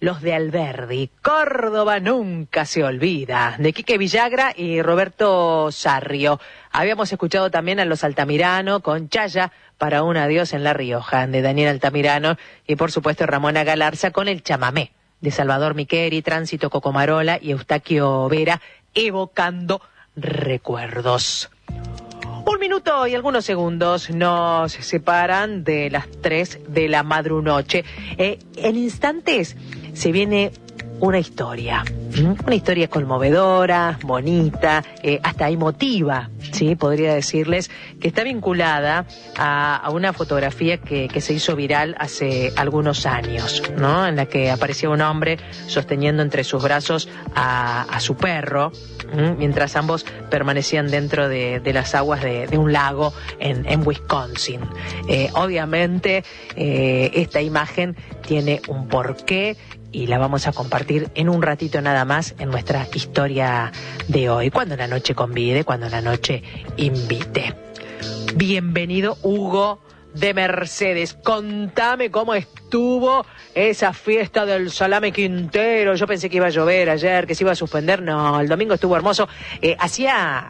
Los de Alberdi, Córdoba nunca se olvida, de Quique Villagra y Roberto Sarrio. Habíamos escuchado también a Los Altamirano con Chaya para un adiós en La Rioja, de Daniel Altamirano, y por supuesto Ramona Galarza con El Chamamé, de Salvador Miqueri, Tránsito Cocomarola y Eustaquio Vera, evocando recuerdos. 1 minuto y algunos segundos nos separan de las 3 de la madrunoche. En instantes se viene una historia conmovedora, bonita, hasta emotiva, ¿sí? Podría decirles que está vinculada a una fotografía que se hizo viral hace algunos años, ¿no? En la que aparecía un hombre sosteniendo entre sus brazos a su perro, mientras ambos permanecían dentro de las aguas de un lago en Wisconsin. Obviamente, esta imagen tiene un porqué y la vamos a compartir en un ratito nada más en nuestra historia de hoy. Cuando la noche convide, cuando la noche invite. Bienvenido, Hugo de Mercedes. Contame cómo estuvo esa fiesta del Salame Quintero. Yo pensé que iba a llover ayer, que se iba a suspender. No, el domingo estuvo hermoso. Hacía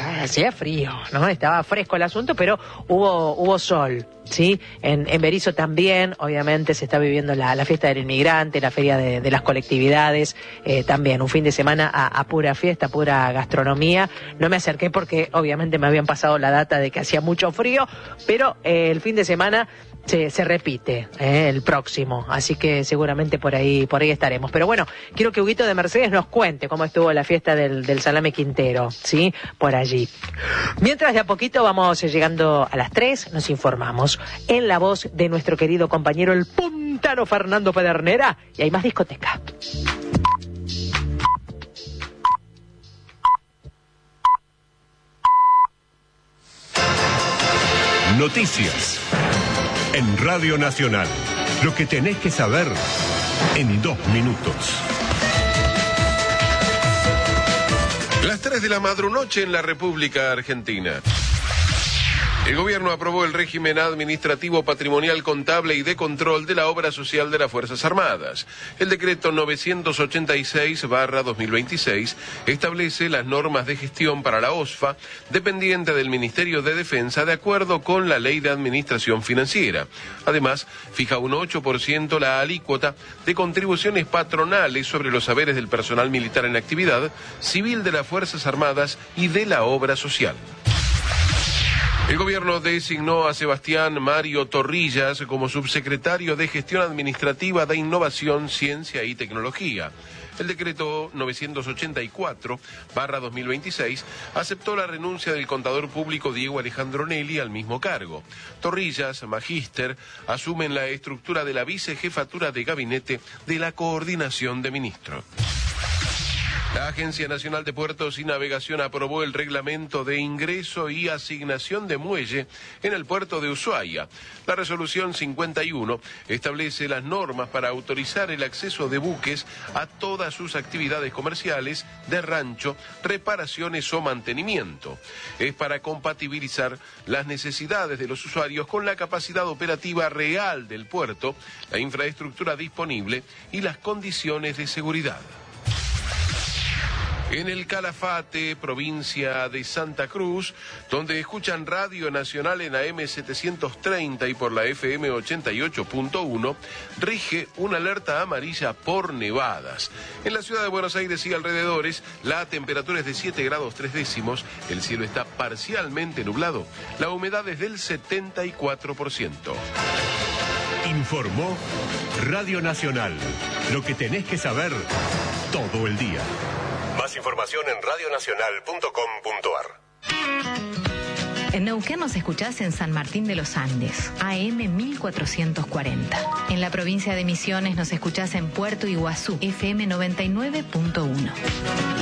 frío, ¿no? Estaba fresco el asunto, pero hubo sol, ¿sí? En Berisso también, obviamente, se está viviendo la fiesta del inmigrante, la feria de las colectividades, también un fin de semana a pura fiesta, pura gastronomía. No me acerqué porque obviamente me habían pasado la data de que hacía mucho frío, pero el fin de semana se repite el próximo, así que seguramente por ahí estaremos. Pero bueno, quiero que Huguito de Mercedes nos cuente cómo estuvo la fiesta del Salame Quintero, ¿sí? Por allí. Mientras de a poquito vamos llegando a las 3, nos informamos en la voz de nuestro querido compañero el puntano Fernando Pedernera, y hay más discoteca. Noticias en Radio Nacional. Lo que tenés que saber en 2 minutos. Las 3 de la madrunoche en la República Argentina. El gobierno aprobó el régimen administrativo, patrimonial, contable y de control de la obra social de las Fuerzas Armadas. El decreto 986/2026 establece las normas de gestión para la OSFA, dependiente del Ministerio de Defensa, de acuerdo con la Ley de Administración Financiera. Además, fija un 8% la alícuota de contribuciones patronales sobre los haberes del personal militar en actividad, civil de las Fuerzas Armadas y de la obra social. El gobierno designó a Sebastián Mario Torrillas como subsecretario de Gestión Administrativa de Innovación, Ciencia y Tecnología. El decreto 984/2026 aceptó la renuncia del contador público Diego Alejandro Nelly al mismo cargo. Torrillas, magíster, asume en la estructura de la vicejefatura de gabinete de la Coordinación de Ministros. La Agencia Nacional de Puertos y Navegación aprobó el reglamento de ingreso y asignación de muelle en el puerto de Ushuaia. La resolución 51 establece las normas para autorizar el acceso de buques a todas sus actividades comerciales, de rancho, reparaciones o mantenimiento. Es para compatibilizar las necesidades de los usuarios con la capacidad operativa real del puerto, la infraestructura disponible y las condiciones de seguridad. En el Calafate, provincia de Santa Cruz, donde escuchan Radio Nacional en AM 730 y por la FM 88.1, rige una alerta amarilla por nevadas. En la ciudad de Buenos Aires y alrededores, la temperatura es de 7 grados 3 décimos, el cielo está parcialmente nublado, la humedad es del 74%. Informó Radio Nacional. Lo que tenés que saber todo el día. Más información en radionacional.com.ar. En Neuquén nos escuchás en San Martín de los Andes, AM 1440. En la provincia de Misiones nos escuchás en Puerto Iguazú, FM 99.1.